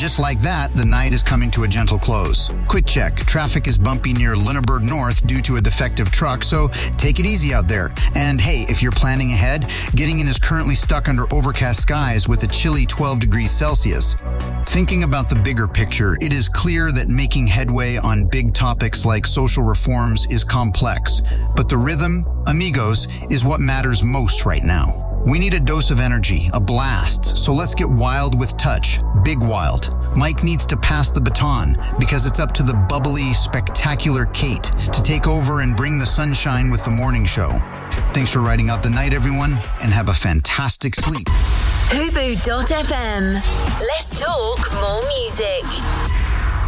just like that, the night is coming to a gentle close. Quick check. Traffic is bumpy near Lunenburg North due to a defective truck, so take it easy out there. And hey, if you're planning ahead, getting in is currently stuck under overcast skies with a chilly 12 degrees Celsius. Thinking about the bigger picture, it is clear that making headway on big topics like social reforms is complex, but the rhythm, amigos, is what matters most right now. We need a dose of energy, a blast, so let's get wild with touch, big wild. Mike needs to pass the baton because it's up to the bubbly, spectacular Kate to take over and bring the sunshine with the morning show. Thanks for riding out the night, everyone, and have a fantastic sleep. Fubu.fm. Let's talk more music.